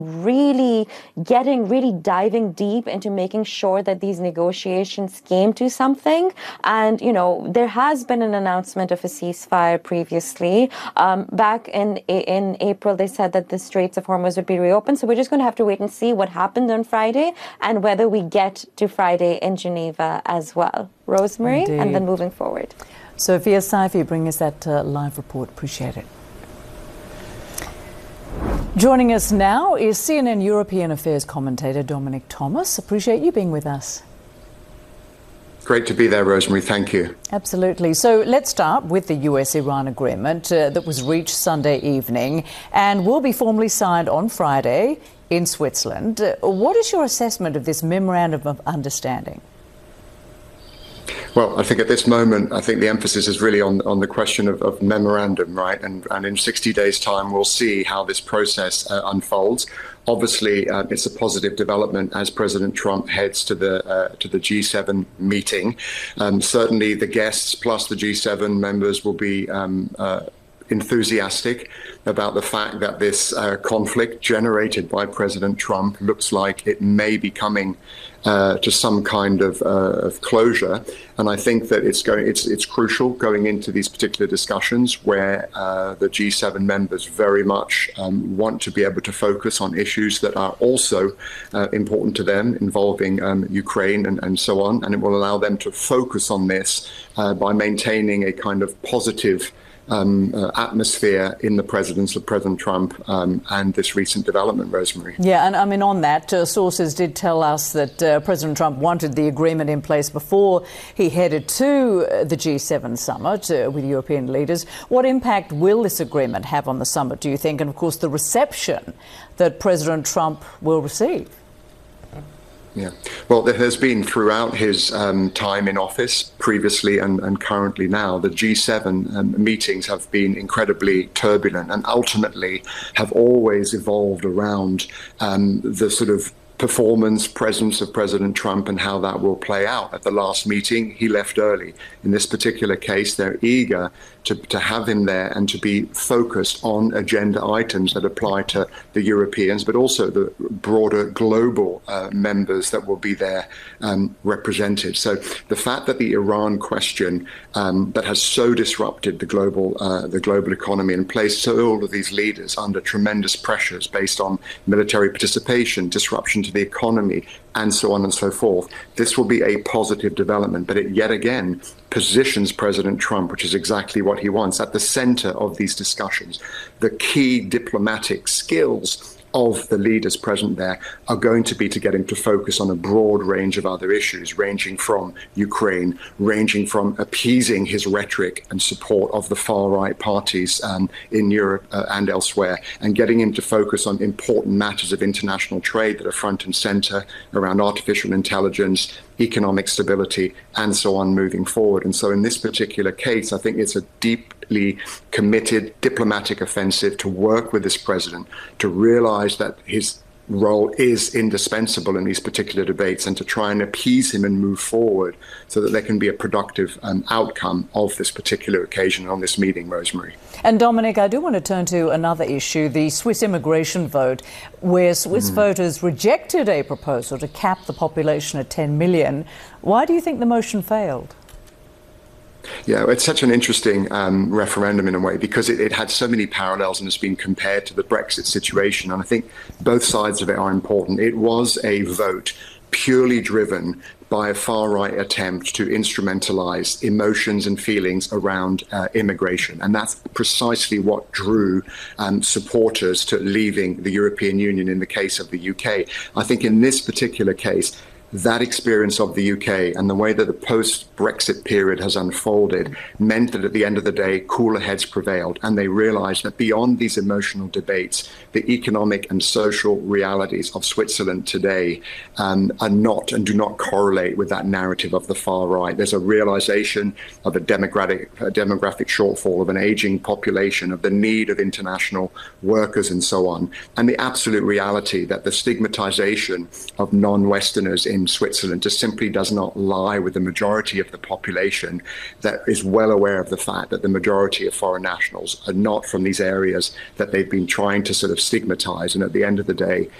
really diving deep into making sure that these negotiations came to something. And, there has been an announcement of a ceasefire previously. Back in April, they said that the Straits of Hormuz would be reopened. So we're just going to have to wait and see what happened on Friday and whether we get to Friday in Geneva as well. Rosemary, Indeed. And then moving forward. Sophia Saifi, bring us that live report. Appreciate it. Joining us now is CNN European Affairs commentator Dominic Thomas. Appreciate you being with us. Great to be there, Rosemary. Thank you. Absolutely. So let's start with the US-Iran agreement that was reached Sunday evening and will be formally signed on Friday in Switzerland. What is your assessment of this memorandum of understanding? Well, I think at this moment, I think the emphasis is really on the question of memorandum, right? And in 60 days' time, we'll see how this process unfolds. Obviously, it's a positive development as President Trump heads to the G7 meeting. Certainly, the guests plus the G7 members will be enthusiastic about the fact that this conflict generated by President Trump looks like it may be coming to some kind of closure. And I think that it's crucial going into these particular discussions where the G7 members very much want to be able to focus on issues that are also important to them, involving Ukraine and so on. And it will allow them to focus on this by maintaining a kind of positive atmosphere in the presence of President Trump and this recent development, Rosemary. Yeah, and I mean, on that, sources did tell us that President Trump wanted the agreement in place before he headed to the G7 summit with European leaders. What impact will this agreement have on the summit, do you think? And, of course, the reception that President Trump will receive? Yeah, well, there has been throughout his time in office, previously and currently now, the G7 meetings have been incredibly turbulent and ultimately have always evolved around the sort of performance, presence of President Trump and how that will play out. At the last meeting, he left early. In this particular case, they're eager to have him there and to be focused on agenda items that apply to the Europeans, but also the broader global members that will be there represented. So the fact that the Iran question that has so disrupted the global economy and placed all of these leaders under tremendous pressures based on military participation, disruption to the economy, and so on and so forth, this will be a positive development. But it yet again positions President Trump, which is exactly what he wants, at the center of these discussions. The key diplomatic skills of the leaders present there are going to be to get him to focus on a broad range of other issues, ranging from Ukraine, ranging from appeasing his rhetoric and support of the far-right parties in Europe and elsewhere, and getting him to focus on important matters of international trade that are front and center around artificial intelligence, economic stability, and so on moving forward. And so in this particular case, I think it's a deeply committed diplomatic offensive to work with this president to realize that his role is indispensable in these particular debates and to try and appease him and move forward so that there can be a productive outcome of this particular occasion on this meeting, Rosemary. And Dominic, I do want to turn to another issue, the Swiss immigration vote, where Swiss voters rejected a proposal to cap the population at 10 million. Why do you think the motion failed? Yeah, it's such an interesting referendum in a way because it had so many parallels and has been compared to the Brexit situation. And I think both sides of it are important. It was a vote purely driven by a far-right attempt to instrumentalize emotions and feelings around immigration. And that's precisely what drew supporters to leaving the European Union in the case of the UK. I think in this particular case, that experience of the UK and the way that the post-Brexit period has unfolded meant that at the end of the day, cooler heads prevailed. And they realized that beyond these emotional debates, the economic and social realities of Switzerland today are not and do not correlate with that narrative of the far right. There's a realization of a demographic shortfall, of an aging population, of the need of international workers and so on. And the absolute reality that the stigmatization of non-Westerners in Switzerland just simply does not lie with the majority of the population that is well aware of the fact that the majority of foreign nationals are not from these areas that they've been trying to sort of stigmatized. And at the end of the day,